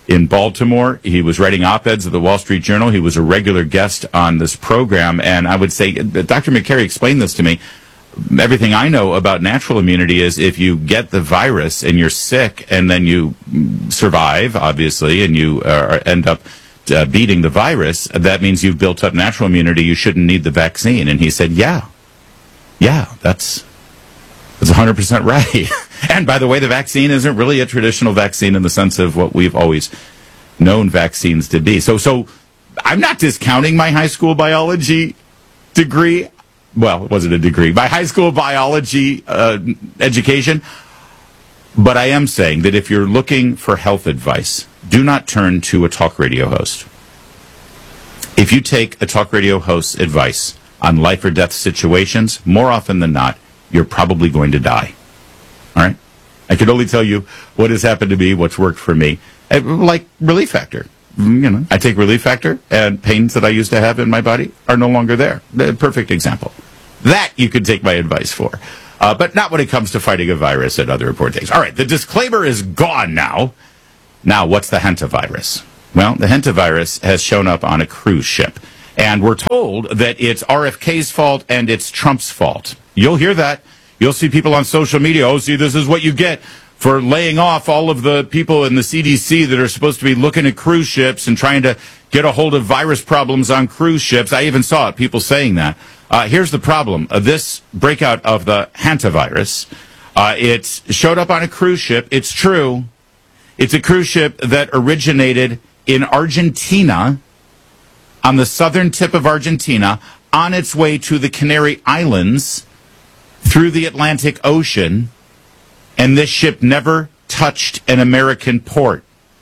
in Baltimore. He was writing op-eds at the Wall Street Journal. He was a regular guest on this program. And I would say, Dr. McCary explained this to me. Everything I know about natural immunity is if you get the virus and you're sick and then you survive, obviously, and you end up beating the virus, that means you've built up natural immunity. You shouldn't need the vaccine. And he said, yeah, that's 100% right. And by the way, the vaccine isn't really a traditional vaccine in the sense of what we've always known vaccines to be. So I'm not discounting my high school biology degree. Well, it wasn't a degree. My high school biology education. But I am saying that if you're looking for health advice, do not turn to a talk radio host. If you take a talk radio host's advice on life or death situations, more often than not, you're probably going to die. All right? I can only tell you what has happened to me, what's worked for me. Like Relief Factor. I take Relief Factor, and pains that I used to have in my body are no longer there. Perfect example. That you could take my advice for. But not when it comes to fighting a virus and other important things. All right, the disclaimer is gone now. Now, what's the hantavirus? Well, the hantavirus has shown up on a cruise ship. And we're told that it's RFK's fault and it's Trump's fault. You'll hear that. You'll see people on social media, oh, see, this is what you get for laying off all of the people in the CDC that are supposed to be looking at cruise ships and trying to get a hold of virus problems on cruise ships. I even saw it, people saying that. Here's the problem. This breakout of the hantavirus, it showed up on a cruise ship. It's true. It's a cruise ship that originated in Argentina, on the southern tip of Argentina, on its way to the Canary Islands through the Atlantic Ocean, and this ship never touched an American port.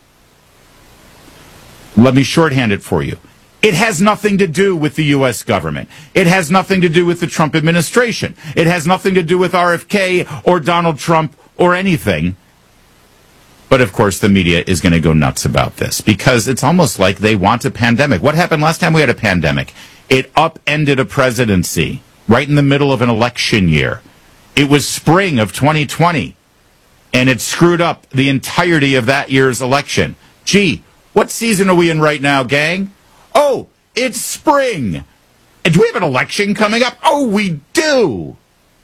Let me shorthand it for you. It has nothing to do with the U.S. government. It has nothing to do with the Trump administration. It has nothing to do with RFK or Donald Trump or anything. But, of course, the media is going to go nuts about this because it's almost like they want a pandemic. What happened last time we had a pandemic? It upended a presidency right in the middle of an election year. It was spring of 2020, and it screwed up the entirety of that year's election. Gee, what season are we in right now, gang? Oh, it's spring. And do we have an election coming up? Oh, we do.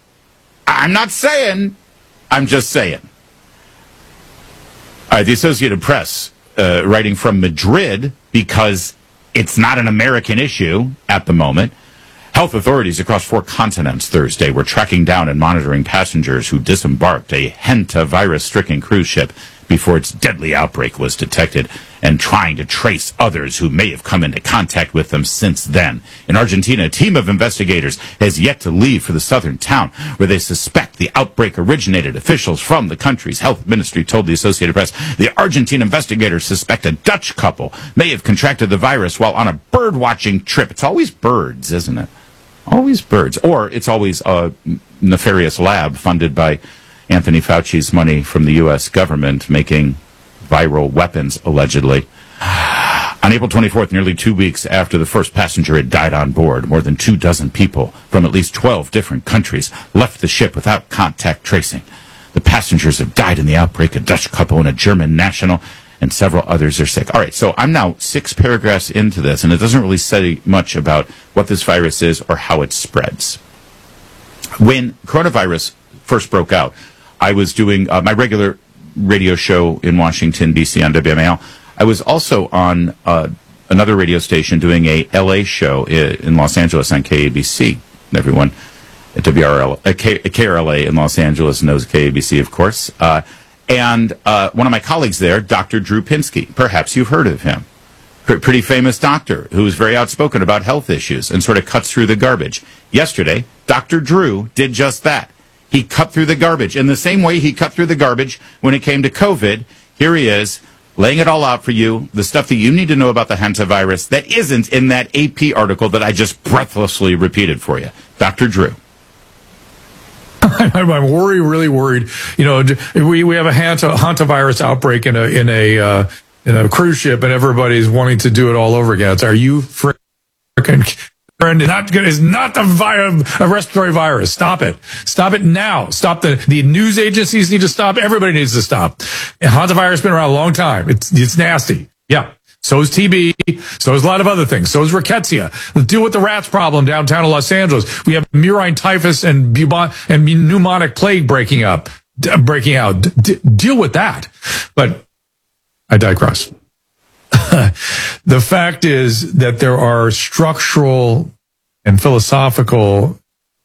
I'm not saying. I'm just saying. All right, the Associated Press, writing from Madrid, because it's not an American issue at the moment. Health authorities across 4 continents Thursday were tracking down and monitoring passengers who disembarked a hantavirus-stricken cruise ship before its deadly outbreak was detected, and trying to trace others who may have come into contact with them since then. In Argentina, a team of investigators has yet to leave for the southern town where they suspect the outbreak originated. Officials from the country's health ministry told the Associated Press the Argentine investigators suspect a Dutch couple may have contracted the virus while on a bird-watching trip. It's always birds, isn't it? Always birds. Or it's always a nefarious lab funded by Anthony Fauci's money from the U.S. government making viral weapons, allegedly. On April 24th, nearly 2 weeks after the first passenger had died on board, more than 24 people from at least 12 different countries left the ship without contact tracing. The passengers have died in the outbreak, a Dutch couple and a German national, and several others are sick. All right, so I'm now 6 paragraphs into this, and it doesn't really say much about what this virus is or how it spreads. When coronavirus first broke out, I was doing my regular radio show in Washington, D.C. on WMAL. I was also on another radio station doing a L.A. show in Los Angeles on KABC. Everyone at KRLA in Los Angeles knows KABC, of course. And one of my colleagues there, Dr. Drew Pinsky, perhaps you've heard of him. Pretty famous doctor who is very outspoken about health issues and sort of cuts through the garbage. Yesterday, Dr. Drew did just that. He cut through the garbage. In the same way he cut through the garbage when it came to COVID, here he is, laying it all out for you, the stuff that you need to know about the hantavirus that isn't in that AP article that I just breathlessly repeated for you. Dr. Drew. I'm really worried. You know, we have a hantavirus outbreak in a cruise ship, and everybody's wanting to do it all over again. Are you freaking is not a respiratory virus. Stop it. Stop it now. Stop the news agencies need to stop. Everybody needs to stop. And hantavirus has been around a long time. It's nasty. Yeah. So is TB. So is a lot of other things. So is rickettsia. Let's deal with the rats problem downtown in Los Angeles. We have murine typhus and pneumonic plague breaking out. Deal with that. But I digress. The fact is that there are structural and philosophical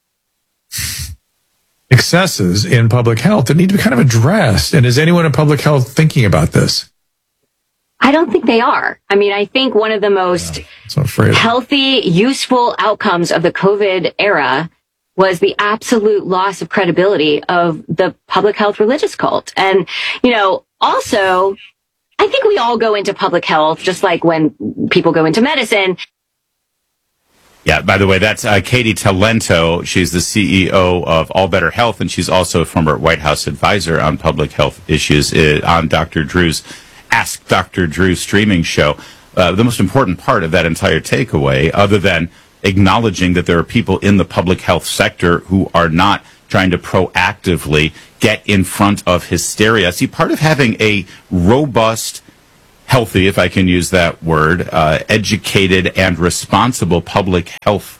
excesses in public health that need to be kind of addressed. And is anyone in public health thinking about this? I don't think they are. I mean, I think one of the most healthy, useful outcomes of the COVID era was the absolute loss of credibility of the public health religious cult. And, also, I think we all go into public health just like when people go into medicine. Yeah, by the way, that's Katie Talento. She's the CEO of All Better Health, and she's also a former White House advisor on public health issues on Dr. Drew's Ask Dr. Drew streaming show. The most important part of that entire takeaway, other than acknowledging that there are people in the public health sector who are not trying to proactively get in front of hysteria. See, part of having a robust, healthy, if I can use that word, educated and responsible public health,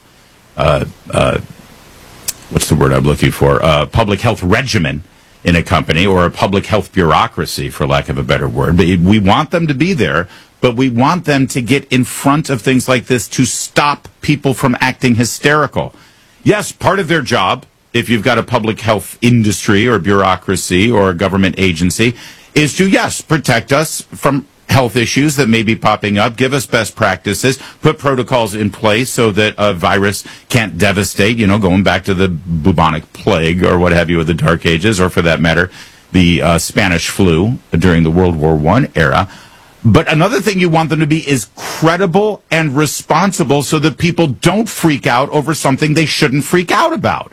what's the word I'm looking for? Public health regimen in a company, or a public health bureaucracy, for lack of a better word. But we want them to be there, but we want them to get in front of things like this to stop people from acting hysterical. Yes, part of their job, if you've got a public health industry or bureaucracy or a government agency, is to, yes, protect us from health issues that may be popping up, give us best practices, put protocols in place so that a virus can't devastate, going back to the bubonic plague or what have you of the Dark Ages, or for that matter, the Spanish flu during the World War I era. But another thing you want them to be is credible and responsible so that people don't freak out over something they shouldn't freak out about.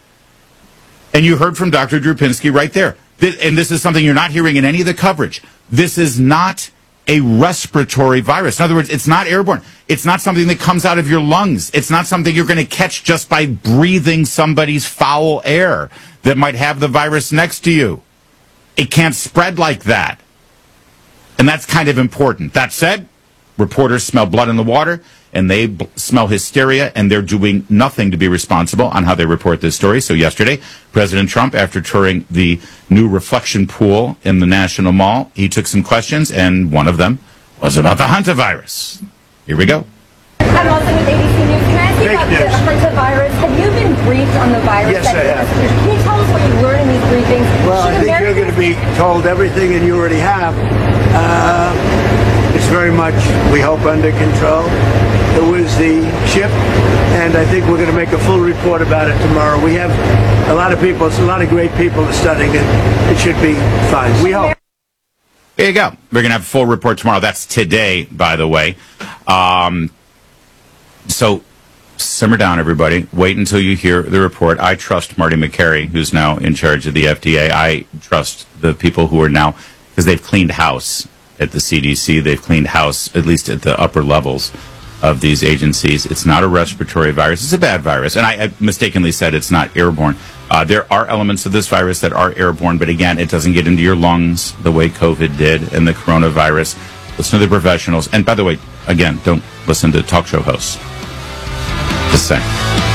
And you heard from Dr. Drew Pinsky right there. And this is something you're not hearing in any of the coverage. This is not a respiratory virus. In other words, it's not airborne. It's not something that comes out of your lungs. It's not something you're going to catch just by breathing somebody's foul air that might have the virus next to you. It can't spread like that. And that's kind of important. That said, reporters smell blood in the water, and they smell hysteria, and they're doing nothing to be responsible on how they report this story. So yesterday, President Trump, after touring the new reflection pool in the National Mall, he took some questions, and one of them was about the hantavirus. Here we go. I'm also with ABC News. Can I ask you about the hantavirus? Have you been briefed on the virus? Yes, I have. Can you tell us what you learned in these briefings? Well, I think you're going to be told everything, and you already have. It's very much, we hope, under control. It was the ship, and I think we're going to make a full report about it tomorrow. We have a lot of people, a lot of great people studying it. It should be fine. We hope. There you go. We're going to have a full report tomorrow. That's today, by the way. So simmer down, everybody. Wait until you hear the report. I trust Marty Makary, who's now in charge of the FDA. I trust the people who are now, because they've cleaned house at the CDC. They've cleaned house, at least at the upper levels of these agencies. It's not a respiratory virus. It's a bad virus. And I mistakenly said it's not airborne. There are elements of this virus that are airborne, but again, it doesn't get into your lungs the way COVID did and the coronavirus. Listen to the professionals. And by the way, again, don't listen to talk show hosts. Just saying.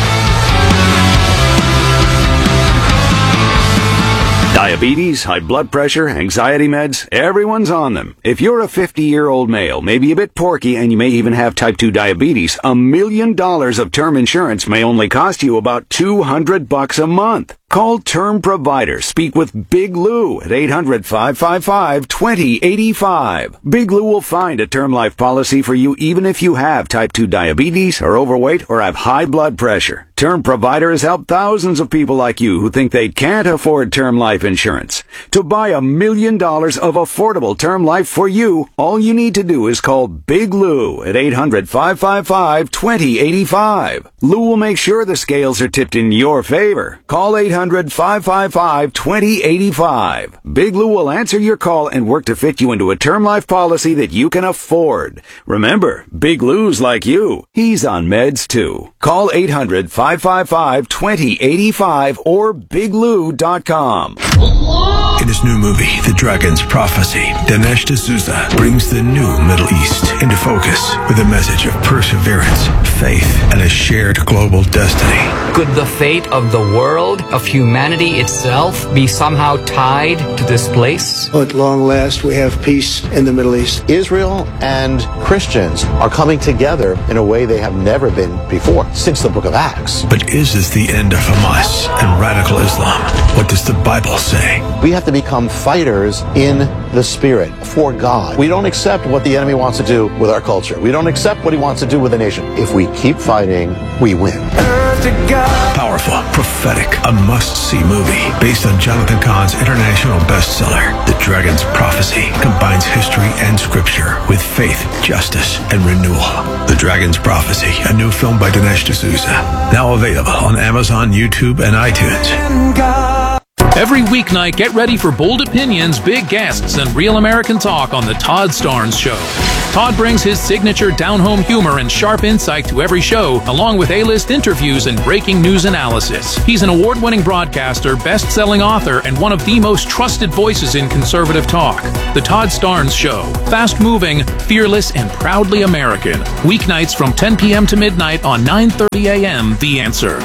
Diabetes, high blood pressure, anxiety meds, everyone's on them. If you're a 50-year-old male, maybe a bit porky, and you may even have type 2 diabetes, $1 million of term insurance may only cost you about $200 a month. Call Term Provider. Speak with Big Lou at 800-555-2085. Big Lou will find a term life policy for you even if you have type 2 diabetes, are overweight, or have high blood pressure. Term Provider has helped thousands of people like you who think they can't afford term life insurance. To buy $1 million of affordable term life for you, all you need to do is call Big Lou at 800-555-2085. Lou will make sure the scales are tipped in your favor. Call 800 800-555-2085. Big Lou will answer your call and work to fit you into a term life policy that you can afford. Remember, Big Lou's like you. He's on meds too. Call 800-555-2085 or biglou.com. In his new movie, The Dragon's Prophecy, Dinesh D'Souza brings the new Middle East into focus with a message of perseverance, faith, and a shared global destiny. Could the fate of the world, of humanity itself, be somehow tied to this place? At long last, we have peace in the Middle East. Israel and Christians are coming together in a way they have never been before, since the book of Acts. But is this the end of Hamas and radical Islam? What does the Bible say? We have to become fighters in the spirit for God. We don't accept what the enemy wants to do with our culture. We don't accept what he wants to do with the nation. If we keep fighting, we win. Powerful, prophetic, a must-see movie based on Jonathan Cahn's international bestseller, The Dragon's Prophecy, combines history and scripture with faith, justice, and renewal. The Dragon's Prophecy, a new film by Dinesh D'Souza, now available on Amazon, YouTube, and iTunes. Every weeknight, get ready for bold opinions, big guests, and real American talk on The Todd Starnes Show. Todd brings his signature down-home humor and sharp insight to every show, along with A-list interviews and breaking news analysis. He's an award-winning broadcaster, best-selling author, and one of the most trusted voices in conservative talk. The Todd Starnes Show. Fast-moving, fearless, and proudly American. Weeknights from 10 p.m. to midnight on 9:30 a.m. The Answer.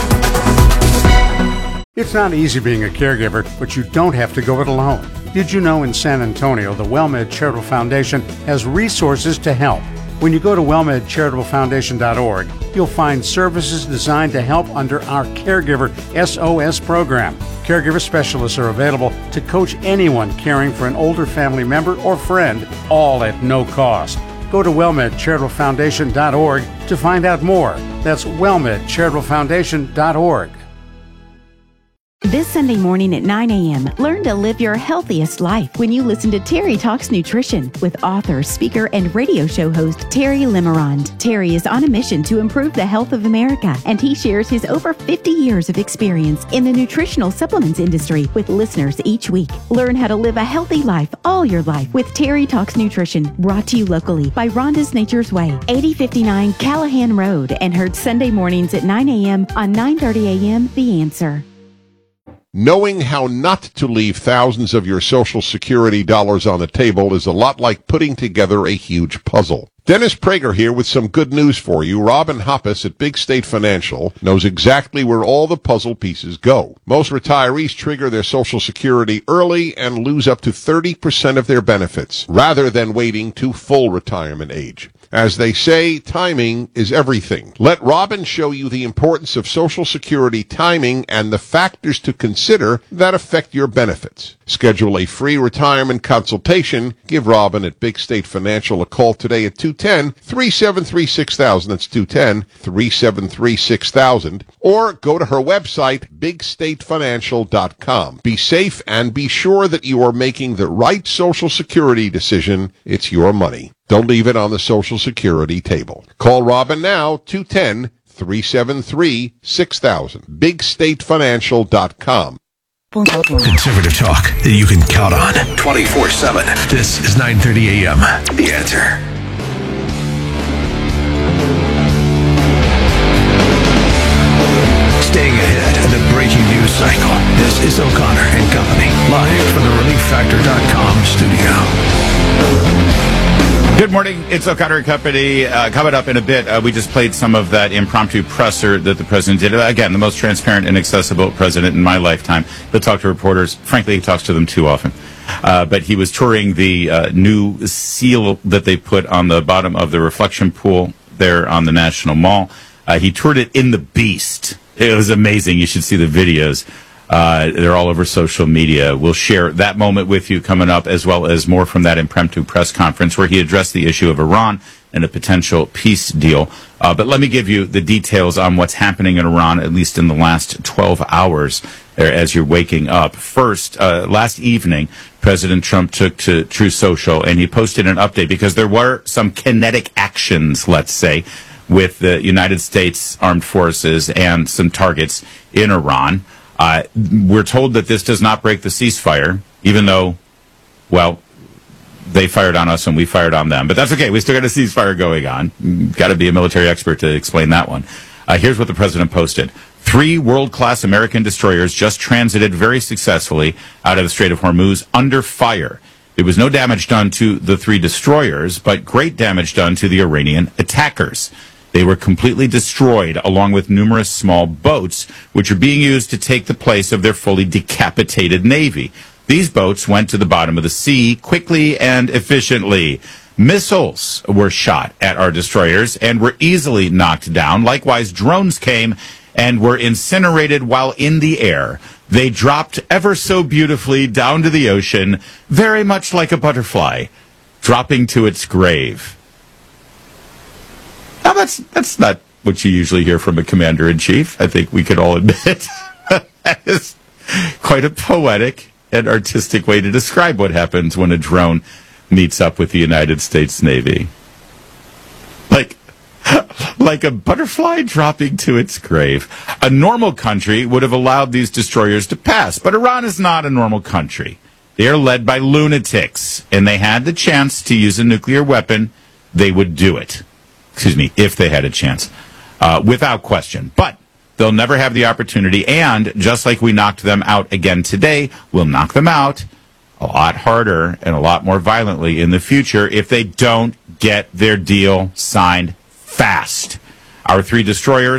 It's not easy being a caregiver, but you don't have to go it alone. Did you know in San Antonio, the WellMed Charitable Foundation has resources to help? When you go to wellmedcharitablefoundation.org, you'll find services designed to help under our Caregiver SOS program. Caregiver specialists are available to coach anyone caring for an older family member or friend, all at no cost. Go to wellmedcharitablefoundation.org to find out more. That's wellmedcharitablefoundation.org. This Sunday morning at 9 a.m., learn to live your healthiest life when you listen to Terry Talks Nutrition with author, speaker, and radio show host Terry Limerond. Terry is on a mission to improve the health of America, and he shares his over 50 years of experience in the nutritional supplements industry with listeners each week. Learn how to live a healthy life all your life with Terry Talks Nutrition, brought to you locally by Rhonda's Nature's Way, 8059 Callahan Road, and heard Sunday mornings at 9 a.m. on 9:30 a.m. The Answer. Knowing how not to leave thousands of your Social Security dollars on the table is a lot like putting together a huge puzzle. Dennis Prager here with some good news for you. Robin Hoppus at Big State Financial knows exactly where all the puzzle pieces go. Most retirees trigger their Social Security early and lose up to 30% of their benefits, rather than waiting to full retirement age. As they say, timing is everything. Let Robin show you the importance of Social Security timing and the factors to consider that affect your benefits. Schedule a free retirement consultation. Give Robin at Big State Financial a call today at 210-373-6000. That's 210-373-6000. Or go to her website, bigstatefinancial.com. Be safe and be sure that you are making the right Social Security decision. It's your money. Don't leave it on the Social Security table. Call Robin now, 210-373-6000. BigStateFinancial.com. Conservative talk that you can count on 24/7. This is 9:30 a.m. The Answer. Staying ahead of the breaking news cycle. This is O'Connor and Company, live from the ReliefFactor.com studio. Good morning. It's O'Connor and Company. Coming up in a bit, we just played some of that impromptu presser that the president did. Again, the most transparent and accessible president in my lifetime. He'll talk to reporters. Frankly, he talks to them too often. But he was touring the new seal that they put on the bottom of the reflection pool there on the National Mall. He toured it in the Beast. It was amazing. You should see the videos. They're all over social media. We'll share that moment with you coming up, as well as more from that impromptu press conference where he addressed the issue of Iran and a potential peace deal. But let me give you the details on what's happening in Iran, at least in the last 12 hours as you're waking up. First, last evening, President Trump took to Truth Social and he posted an update because there were some kinetic actions, let's say, with the United States Armed Forces and some targets in Iran. We're told that this does not break the ceasefire, even though, well, they fired on us and we fired on them. But that's okay. We still got a ceasefire going on. Got to be a military expert to explain that one. Here's what the president posted. 3 world-class American destroyers just transited very successfully out of the Strait of Hormuz under fire. There was no damage done to the 3 destroyers, but great damage done to the Iranian attackers. They were completely destroyed, along with numerous small boats, which are being used to take the place of their fully decapitated navy. These boats went to the bottom of the sea quickly and efficiently. Missiles were shot at our destroyers and were easily knocked down. Likewise, drones came and were incinerated while in the air. They dropped ever so beautifully down to the ocean, very much like a butterfly, dropping to its grave. Now, that's not what you usually hear from a commander-in-chief. I think we could all admit that is quite a poetic and artistic way to describe what happens when a drone meets up with the United States Navy. Like a butterfly dropping to its grave. A normal country would have allowed these destroyers to pass, but Iran is not a normal country. They are led by lunatics, and they had the chance to use a nuclear weapon, they would do it. Excuse me, if they had a chance, without question. But they'll never have the opportunity, and just like we knocked them out again today, we'll knock them out a lot harder and a lot more violently in the future if they don't get their deal signed fast. Our 3 destroyers